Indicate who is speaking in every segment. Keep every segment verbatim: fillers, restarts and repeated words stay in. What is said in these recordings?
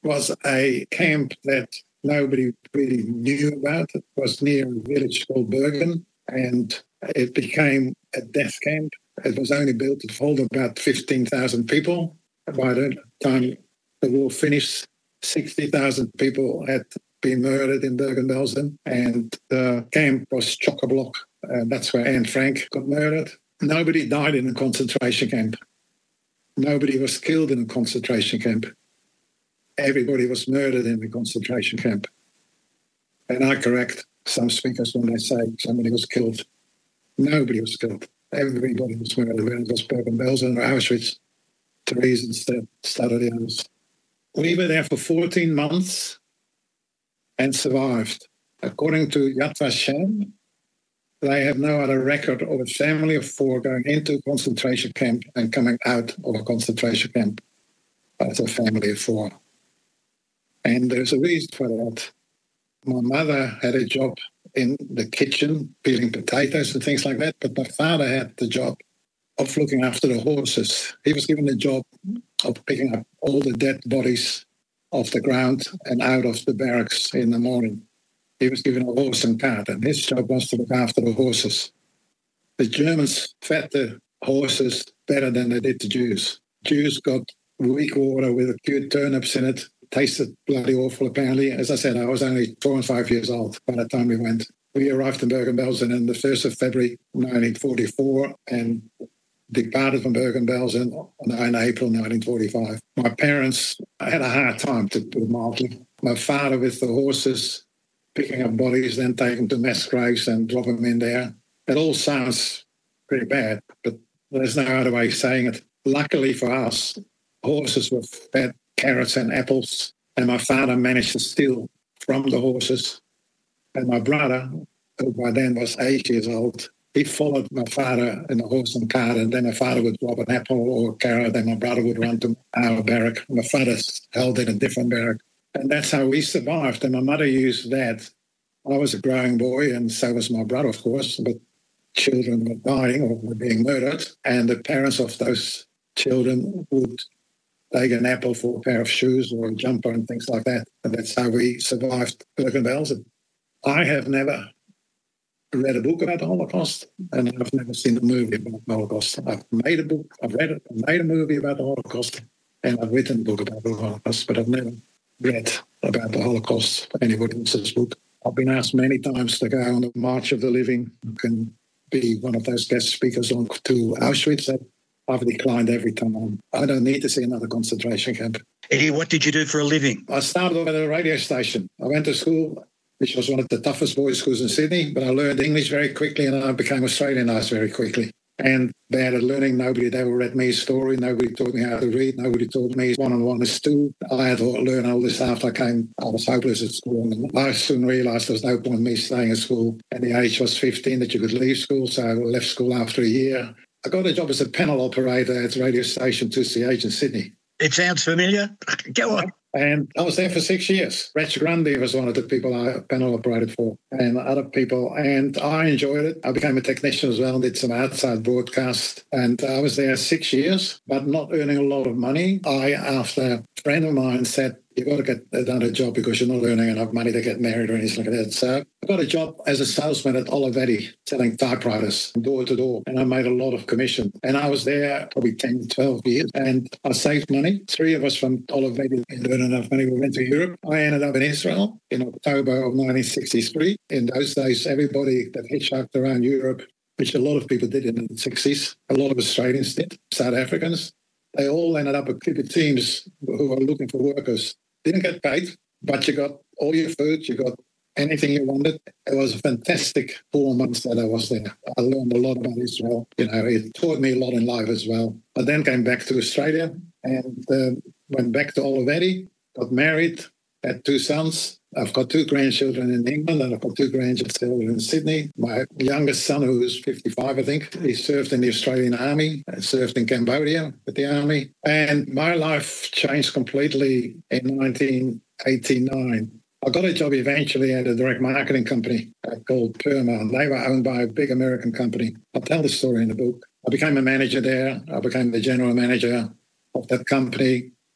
Speaker 1: was a camp that nobody really knew about. It was near a village called Bergen, and it became a death camp. It was only built to hold about fifteen thousand people. By the time the war finished, sixty thousand people had been murdered in Bergen-Belsen, and the camp was chock-a-block. And that's where Anne Frank got murdered. Nobody died in a concentration camp. Nobody was killed in a concentration camp. Everybody was murdered in the concentration camp. And I correct some speakers when they say somebody was killed. Nobody was killed. Everybody was murdered, whether it was Bergen-Belsen or Auschwitz, Therese instead started the others. We were there for fourteen months and survived. According to Yad Vashem, they have no other record of a family of four going into a concentration camp and coming out of a concentration camp as a family of four. And there's a reason for that. My mother had a job in the kitchen, peeling potatoes and things like that, but my father had the job of looking after the horses. He was given the job of picking up all the dead bodies off the ground and out of the barracks in the morning. He was given a horse and cart, and his job was to look after the horses. The Germans fed the horses better than they did the Jews. Jews got weak water with a few turnips in it. Tasted bloody awful, apparently. As I said, I was only four and five years old by the time we went. We arrived in Bergen-Belsen on the first of February nineteen forty-four and departed from Bergen-Belsen on April nineteen forty-five. My parents had a hard time, to put it mildly. My father with the horses, picking up bodies, then taking them to mass graves and drop them in there. It all sounds pretty bad, but there's no other way of saying it. Luckily for us, horses were fed carrots and apples, and my father managed to steal from the horses. And my brother, who by then was eight years old, he followed my father in the horse and cart, and then my father would drop an apple or a carrot, and my brother would run to our barrack. My father held in a different barrack. And that's how we survived. And my mother used that. I was a growing boy, and so was my brother, of course, but children were dying or were being murdered, and the parents of those children would take an apple for a pair of shoes or a jumper and things like that. And that's how we survived Bergen-Belsen. I have never read a book about the Holocaust, and I've never seen a movie about the Holocaust. I've made a book, I've read it, I've made a movie about the Holocaust, and I've written a book about the Holocaust, but I've never read about the Holocaust, anybody else's book. I've been asked many times to go on the March of the Living. You can be one of those guest speakers on to Auschwitz. I've declined every time. I don't need to see another concentration camp.
Speaker 2: Eddie, what did you do for a living?
Speaker 1: I started off at a radio station. I went to school, which was one of the toughest boys' schools in Sydney, but I learned English very quickly and I became Australianised very quickly. And bad at learning, nobody had ever read me a story, nobody taught me how to read, nobody taught me one-on-one is two. I had to learn all this after I came. I was hopeless at school. And I soon realised there was no point in me staying at school. And the age was fifteen that you could leave school, so I left school after a year. I got a job as a panel operator at radio station two C H in Sydney.
Speaker 2: It sounds familiar. Go on.
Speaker 1: And I was there for six years. Reg Grundy was one of the people I panel operated for, and other people. And I enjoyed it. I became a technician as well and did some outside broadcast. And I was there six years, but not earning a lot of money. I, after a friend of mine said, you've got to get another job because you're not earning enough money to get married or anything like that. So I got a job as a salesman at Olivetti, selling typewriters door to door, and I made a lot of commission. And I was there probably ten, twelve years, and I saved money. Three of us from Olivetti didn't earn enough money. We went to Europe. I ended up in Israel in October of nineteen sixty-three. In those days, everybody that hitchhiked around Europe, which a lot of people did in the sixties, a lot of Australians did, South Africans, they all ended up with people teams who were looking for workers. Didn't get paid, but you got all your food, you got anything you wanted. It was a fantastic four months that I was there. I learned a lot about Israel. You know, it taught me a lot in life as well. I then came back to Australia and uh, went back to Olivetti, got married, had two sons. I've got two grandchildren in England and I've got two grandchildren in Sydney. My youngest son, who's fifty-five, I think, he served in the Australian Army, served in Cambodia with the Army. And my life changed completely in nineteen eighty-nine. I got a job eventually at a direct marketing company called Perma, and they were owned by a big American company. I'll tell the story in the book. I became a manager there. I became the general manager of that company.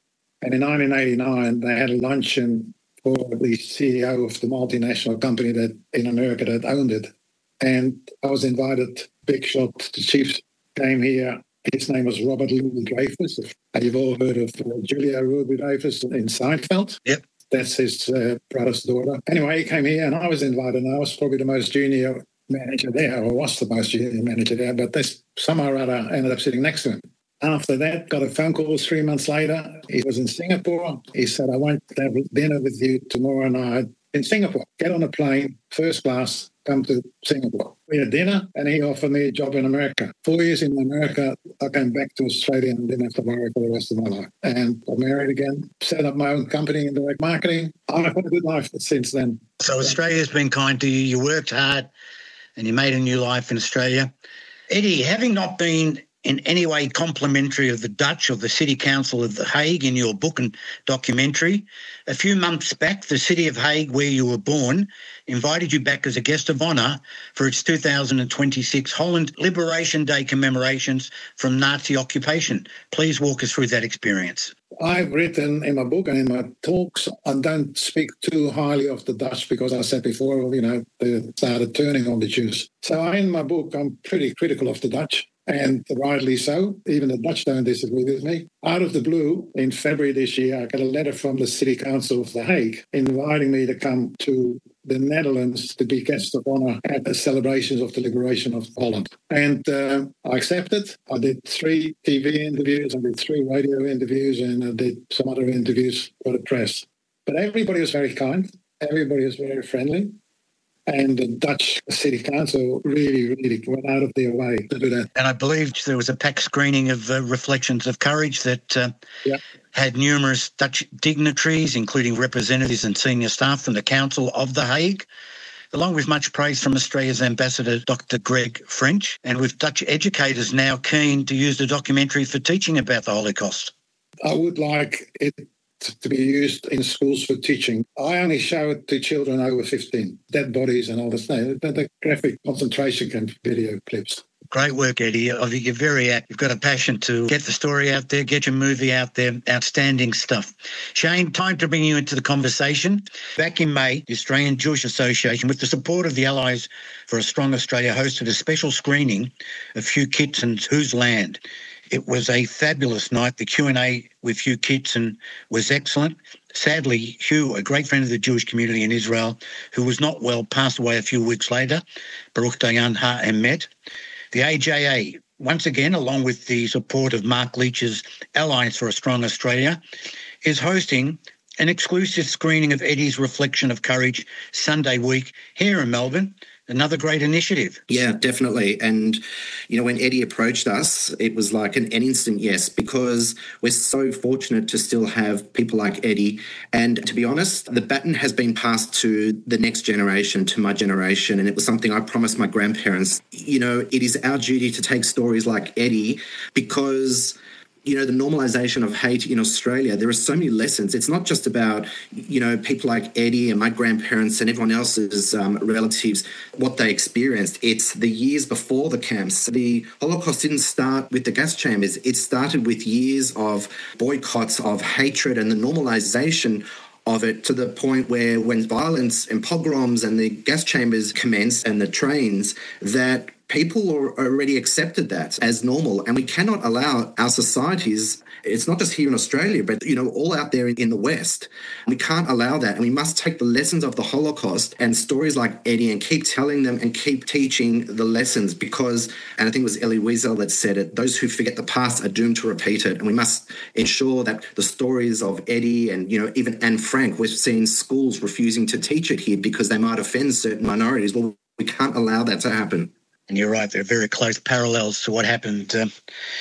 Speaker 1: And in nineteen eighty-nine, they had a luncheon for the C E O of the multinational company that in America that owned it. And I was invited, big shot, the chief came here. His name was Robert Louis Dreyfus. You've all heard of uh, Julia Louis Dreyfus in Seinfeld.
Speaker 2: Yep.
Speaker 1: That's his uh, brother's daughter. Anyway, he came here and I was invited, and I was probably the most junior manager there, or was the most junior manager there, but this somehow or other ended up sitting next to him. After that, got a phone call three months later. He was in Singapore. He said, I want to have dinner with you tomorrow night in Singapore. Get on a plane, first class, come to Singapore. We had dinner, and he offered me a job in America. Four years in America, I came back to Australia and didn't have to worry for the rest of my life. And got married again, set up my own company in direct marketing. I've had a good life since then.
Speaker 2: So Australia's been kind to you. You worked hard and you made a new life in Australia. Eddie, having not been in any way complimentary of the Dutch or the City Council of The Hague in your book and documentary, a few months back, the City of Hague, where you were born, invited you back as a guest of honour for its two thousand twenty-six Holland Liberation Day commemorations from Nazi occupation. Please walk us through that experience.
Speaker 1: I've written in my book and in my talks, I don't speak too highly of the Dutch because I said before, you know, they started turning on the Jews. So in my book, I'm pretty critical of the Dutch. And rightly so. Even the Dutch don't disagree with me. Out of the blue, in February this year, I got a letter from the City Council of The Hague inviting me to come to the Netherlands to be guest of honour at the celebrations of the liberation of Holland. And uh, I accepted. I did three T V interviews, I did three radio interviews, and I did some other interviews for the press. But everybody was very kind. Everybody was very friendly. And the Dutch City Council really, really went out of their way to do that.
Speaker 2: And I believe there was a packed screening of uh, Reflections of Courage that uh,
Speaker 1: yeah.
Speaker 2: had numerous Dutch dignitaries, including representatives and senior staff from the Council of The Hague, along with much praise from Australia's Ambassador, Doctor Greg French, and with Dutch educators now keen to use the documentary for teaching about the Holocaust.
Speaker 1: I would like it to be used in schools for teaching. I only show it to children over fifteen, dead bodies and all this thing, the graphic concentration camp video clips.
Speaker 2: Great work, Eddie. I think you're very active. You've got a passion to get the story out there, get your movie out there. Outstanding stuff. Shane, time to bring you into the conversation. Back in May, the Australian Jewish Association, with the support of the Allies for a Strong Australia, hosted a special screening of Hugh Kitson's Whose Land? It was a fabulous night. The Q and A with Hugh Kitson was excellent. Sadly, Hugh, a great friend of the Jewish community in Israel, who was not well, passed away a few weeks later. Baruch Dayan Ha-Emet. The A J A, once again, along with the support of Mark Leach's Alliance for a Strong Australia, is hosting an exclusive screening of Eddie's Reflection of Courage Sunday week here in Melbourne. Another great initiative.
Speaker 3: Yeah, definitely. And, you know, when Eddie approached us, it was like an, an instant yes, because we're so fortunate to still have people like Eddie. And to be honest, the baton has been passed to the next generation, to my generation. And it was something I promised my grandparents. You know, it is our duty to take stories like Eddie because, you know, the normalisation of hate in Australia, there are so many lessons. It's not just about, you know, people like Eddie and my grandparents and everyone else's um, relatives, what they experienced. It's the years before the camps. The Holocaust didn't start with the gas chambers. It started with years of boycotts, of hatred, and the normalisation of it to the point where when violence and pogroms and the gas chambers commenced and the trains, that people already accepted that as normal. And we cannot allow our societies, it's not just here in Australia, but, you know, all out there in the West. We can't allow that. And we must take the lessons of the Holocaust and stories like Eddie and keep telling them and keep teaching the lessons because, and I think it was Elie Wiesel that said it, those who forget the past are doomed to repeat it. And we must ensure that the stories of Eddie and, you know, even Anne Frank, we've seen schools refusing to teach it here because they might offend certain minorities. Well, we can't allow that to happen.
Speaker 2: And you're right, there are very close parallels to what happened um,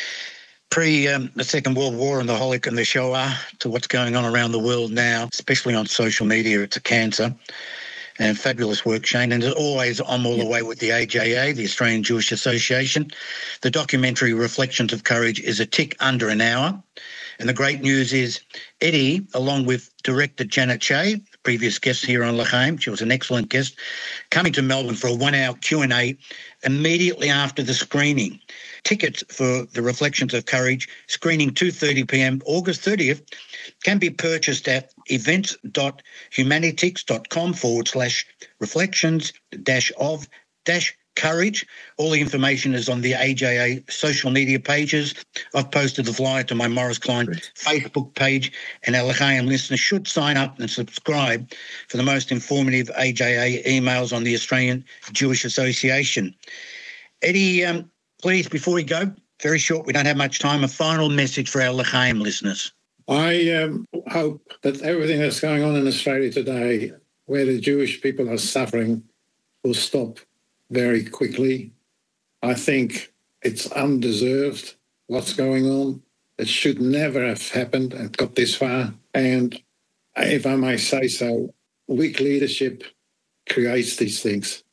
Speaker 2: pre um, the Second World War and the Holocaust and the Shoah to what's going on around the world now, especially on social media. It's a cancer. And fabulous work, Shane. And as always, I'm all the way with the A J A, the Australian Jewish Association. The documentary Reflections of Courage is a tick under an hour. And the great news is Eddie, along with director Janet Che, previous guest here on L'chaim, she was an excellent guest, coming to Melbourne for a one-hour Q and A immediately after the screening. Tickets for the Reflections of Courage, screening two thirty p.m, August thirtieth, can be purchased at events.humanitix.com forward slash reflections dash of dash courage. All the information is on the A J A social media pages. I've posted the flyer to my Morris Klein Facebook page, and our L'chaim listeners should sign up and subscribe for the most informative A J A emails on the Australian Jewish Association. Eddie, um, please, before we go, very short, we don't have much time, a final message for our L'chaim listeners.
Speaker 1: I um, hope that everything that's going on in Australia today, where the Jewish people are suffering, will stop very quickly. I think it's undeserved what's going on. It should never have happened and got this far. And if I may say so, weak leadership creates these things.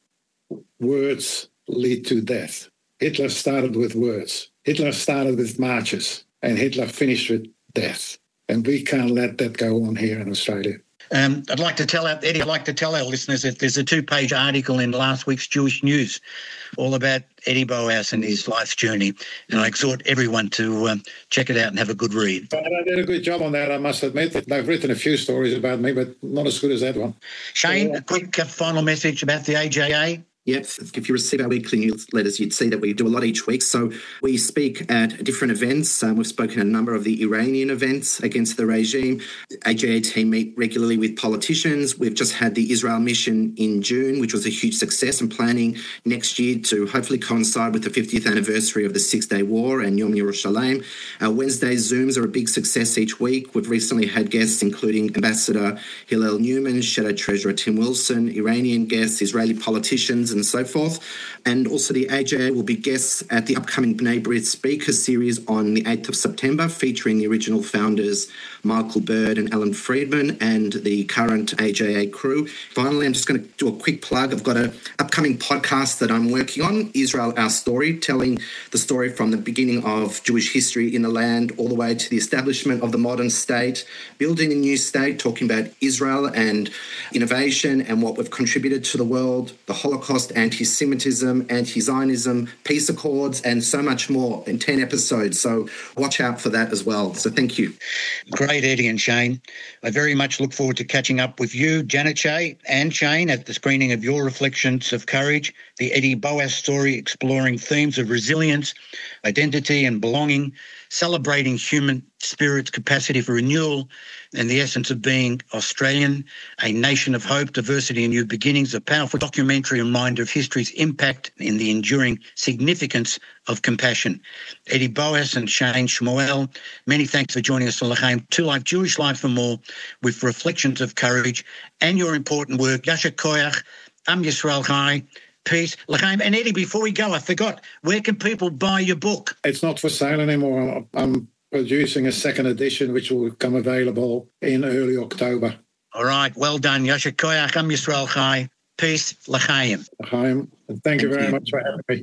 Speaker 1: Words lead to death. Hitler started with words. Hitler started with marches, and Hitler finished with death. And we can't let that go on here in Australia.
Speaker 2: Um, I'd like to tell our, Eddie, I'd like to tell our listeners that there's a two-page article in last week's Jewish News all about Eddie Boas and his life's journey, and I exhort everyone to um, check it out and have a good read.
Speaker 1: But I did a good job on that, I must admit. They've written a few stories about me, but not as good as that one.
Speaker 2: Shane, a quick uh, final message about the A J A.
Speaker 3: Yep. If you receive our weekly newsletters, you'd see that we do a lot each week. So we speak at different events. Um, we've spoken at a number of the Iranian events against the regime. A J A team meet regularly with politicians. We've just had the Israel mission in June, which was a huge success, and planning next year to hopefully coincide with the fiftieth anniversary of the Six-Day War and Yom Yerushalayim. Our Wednesday Zooms are a big success each week. We've recently had guests including Ambassador Hillel Newman, Shadow Treasurer Tim Wilson, Iranian guests, Israeli politicians, and so forth. And also the A J A will be guests at the upcoming B'nai B'rith Speaker Series on the eighth of September, featuring the original founders Michael Bird and Alan Friedman and the current A J A crew. Finally, I'm just going to do a quick plug. I've got an upcoming podcast that I'm working on, Israel Our Story, telling the story from the beginning of Jewish history in the land all the way to the establishment of the modern state, building a new state, talking about Israel and innovation and what we've contributed to the world, the Holocaust, anti-Semitism, anti-Zionism, peace accords, and so much more in ten episodes. So watch out for that as well. So thank you.
Speaker 2: Great, Eddie and Shane. I very much look forward to catching up with you, Janet Che and Shane, at the screening of your Reflections of Courage, the Eddie Boas story exploring themes of resilience, identity and belonging, celebrating human spirit's capacity for renewal and the essence of being Australian, a nation of hope, diversity and new beginnings, a powerful documentary reminder of history's impact in the enduring significance of compassion. Eddie Boas and Shane Shmuel, many thanks for joining us on L'chaim, To Life, Jewish Life and More, with Reflections of Courage and your important work. Yasher Koyach, Am Yisrael Chai, peace, L'chaim. And Eddie, before we go, I forgot, where can people buy your book?
Speaker 1: It's not for sale anymore. I'm producing a second edition, which will become available in early October.
Speaker 2: All right, well done. Yasher Koyach, Am Yisrael Chai, peace, L'chaim.
Speaker 1: L'chaim. Thank, thank you very you. much for having me.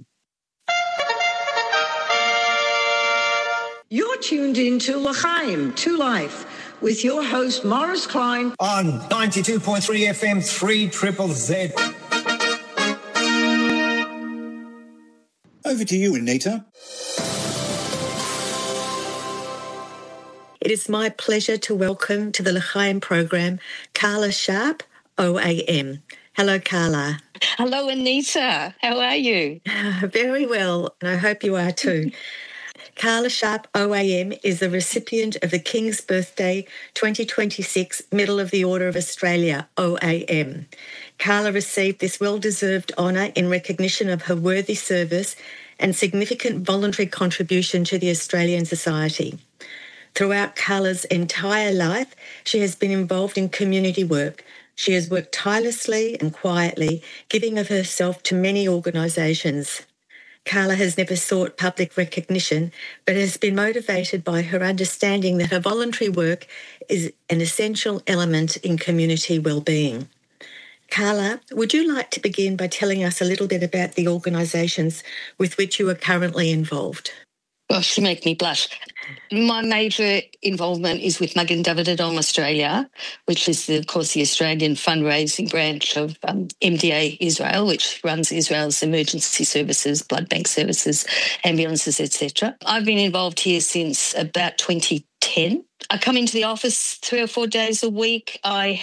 Speaker 4: You're tuned into L'chaim, To Life, with your host, Morris Klein.
Speaker 5: On ninety-two point three F M, three triple Z.
Speaker 2: Over to you, Anita.
Speaker 6: It is my pleasure to welcome to the L'chaim program Carla Sharp, O A M. Hello, Carla.
Speaker 7: Hello, Anita. How are you?
Speaker 6: Very well, and I hope you are too. Carla Sharp, O A M, is the recipient of the King's Birthday twenty twenty-six Medal of the Order of Australia, O A M. Carla received this well-deserved honour in recognition of her worthy service and significant voluntary contribution to the Australian society. Throughout Carla's entire life, she has been involved in community work. She has worked tirelessly and quietly, giving of herself to many organisations. Carla has never sought public recognition, but has been motivated by her understanding that her voluntary work is an essential element in community well-being. Carla, would you like to begin by telling us a little bit about the organisations with which you are currently involved?
Speaker 7: Gosh, you make me blush. My major involvement is with Magen David Adom Australia, which is, the, of course, the Australian fundraising branch of um, M D A Israel, which runs Israel's emergency services, blood bank services, ambulances, et cetera. I've been involved here since about twenty ten. I come into the office three or four days a week. I